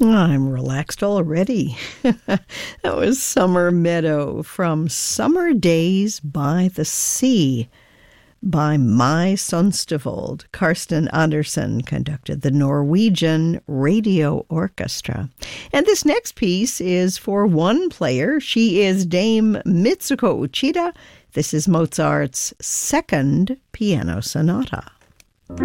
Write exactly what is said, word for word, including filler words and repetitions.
I'm relaxed already. That was Summer Meadow from Summer Days by the Sea by My Sonstavold. Karsten Andersen conducted the Norwegian Radio Orchestra. And this next piece is for one player. She is Dame Mitsuko Uchida. This is Mozart's Second Piano Sonata.